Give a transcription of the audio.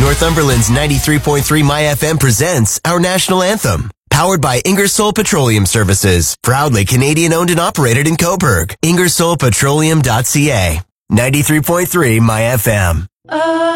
Northumberland's 93.3 My FM presents our national anthem. Powered by Ingersoll Petroleum Services. Proudly Canadian owned and operated in Cobourg. IngersollPetroleum.ca. 93.3 My FM.